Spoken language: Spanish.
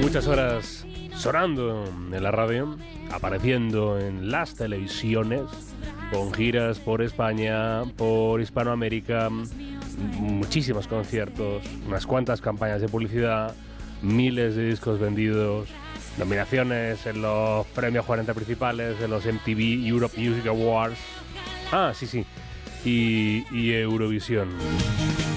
Muchas horas sonando en la radio, apareciendo en las televisiones, con giras por España, por Hispanoamérica, muchísimos conciertos, unas cuantas campañas de publicidad, miles de discos vendidos, nominaciones en los premios 40 principales, en los MTV Europe Music Awards, y Eurovisión.